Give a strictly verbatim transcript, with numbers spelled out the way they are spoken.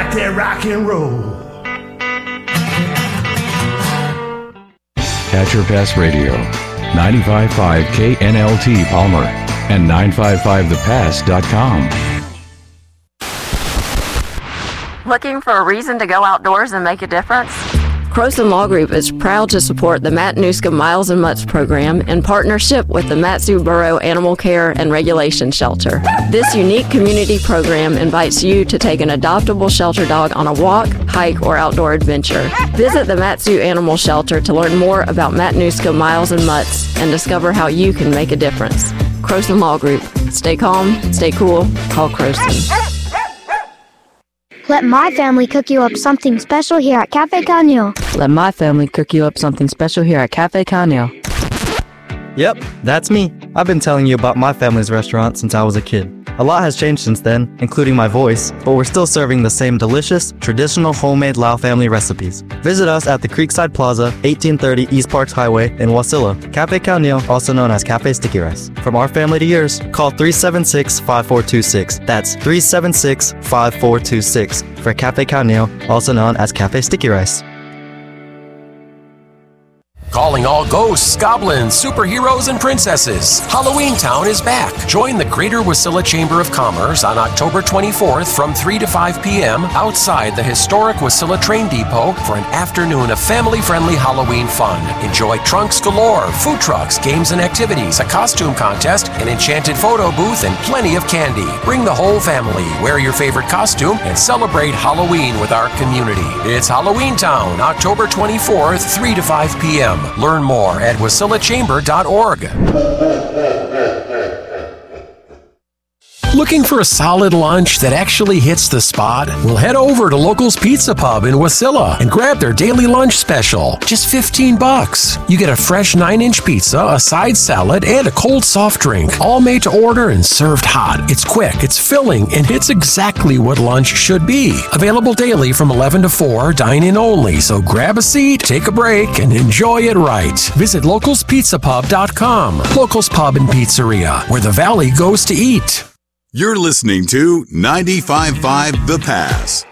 like that rock and roll. Catcher Pass Radio, ninety-five point five K N L T Palmer, and nine five five the pass dot com. Looking for a reason to go outdoors and make a difference? Croson Law Group is proud to support the Matanuska Miles and Mutts program in partnership with the Mat-Su Borough Animal Care and Regulation Shelter. This unique community program invites you to take an adoptable shelter dog on a walk, hike, or outdoor adventure. Visit the Mat-Su Animal Shelter to learn more about Matanuska Miles and Mutts and discover how you can make a difference. Croson Law Group. Stay calm, stay cool, call Croson. Let my family cook you up something special here at Cafe Canio. Let my family cook you up something special here at Cafe Canio. Yep, that's me. I've been telling you about my family's restaurant since I was a kid. A lot has changed since then, including my voice, but we're still serving the same delicious, traditional homemade Lao family recipes. Visit us at the Creekside Plaza, eighteen thirty East Parks Highway in Wasilla. Cafe Canio, also known as Cafe Sticky Rice. From our family to yours, call three seven six, five four two six. That's three seven six, five four two six for Cafe Canio, also known as Cafe Sticky Rice. Calling all ghosts, goblins, superheroes, and princesses. Halloween Town is back. Join the Greater Wasilla Chamber of Commerce on October twenty-fourth from three to five p.m. outside the historic Wasilla Train Depot for an afternoon of family-friendly Halloween fun. Enjoy trunks galore, food trucks, games and activities, a costume contest, an enchanted photo booth, and plenty of candy. Bring the whole family, wear your favorite costume, and celebrate Halloween with our community. It's Halloween Town, October twenty-fourth, three to five p.m. Learn more at wasilla chamber dot org. Looking for a solid lunch that actually hits the spot? Well, head over to Locals Pizza Pub in Wasilla and grab their daily lunch special. Just fifteen bucks. You get a fresh nine inch pizza, a side salad, and a cold soft drink, all made to order and served hot. It's quick, it's filling, and it's exactly what lunch should be. Available daily from eleven to four, dine-in only, so grab a seat, take a break, and enjoy it right. Visit locals pizza pub dot com. Locals Pub and Pizzeria, where the Valley goes to eat. You're listening to ninety-five point five The Pass.